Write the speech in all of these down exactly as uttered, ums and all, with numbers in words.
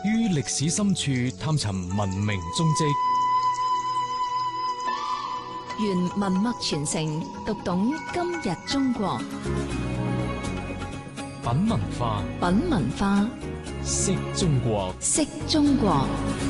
於歷史深處探尋文明蹤跡， 原文脈傳承，讀懂今日中國。 品文化， 品文化， 識中國， 識中國。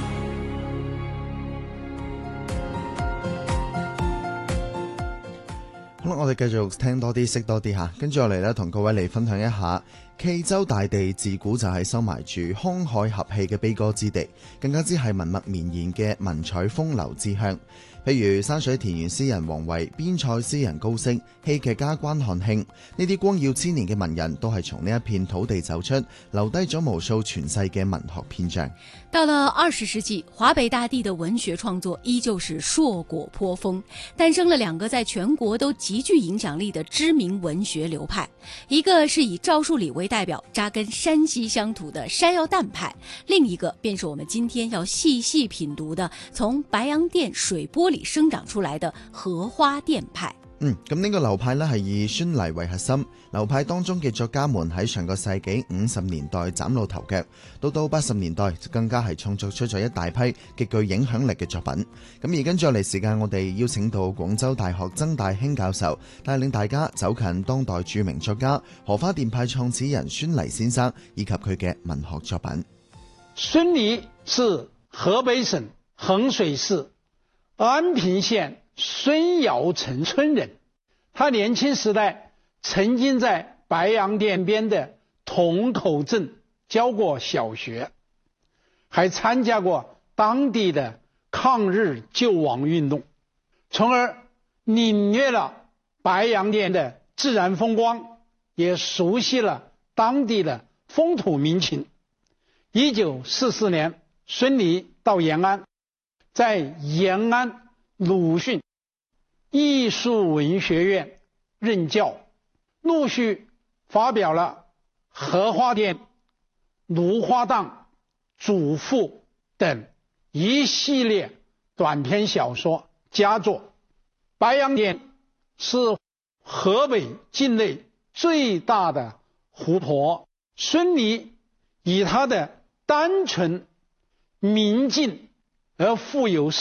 好啦，我哋繼續聽多啲，識多啲吓。跟住落嚟咧，同各位嚟分享一下冀州大地自古就係收埋住慷慨合氣嘅悲歌之地，更加之係文脈綿延嘅文采風流之鄉。譬如山水田園詩人王維、邊塞詩人高適、戲劇家關漢卿，呢啲光耀千年嘅文人都係從呢一片土地走出，留低咗無數傳世嘅文學篇章。 到了二十世紀，華北大地的文學創作依舊是碩果頗豐，誕生了兩個在全國都極具影響力的知名文學流派，一個是以趙樹理為代表扎根山西鄉土的山藥旦派，另一個便是我們今天要細細品讀的從白洋淀水波裏生長出來的荷花澱派。 嗯，咁呢個流派呢係以孫犁為核心，流派當中嘅作家們喺上個世紀五十年代嶄露頭角，到到八十年代就更加係創作出咗一大批極具影響力嘅作品。咁而跟住落嚟時間，我哋邀請到廣州大學曾大興教授帶領大家走近當代著名作家荷花澱派創始人孫犁先生以及佢嘅文學作品。 孫犁是河北省衡水市安平縣孫窯城村人，他年輕時代曾經在白洋淀邊的同口鎮教過小學，還參加過當地的抗日救亡運動，從而領略了白洋淀的自然風光，也熟悉了當地的風土民情。一九四四年，孫犁到延安，在延安魯迅藝術文學院任教，陸續發表了《荷花澱》《蘆花蕩》《祖父》等一系列短篇小說佳作。白洋淀是河北境內最大的湖泊，孫犁以他的單純明淨而富有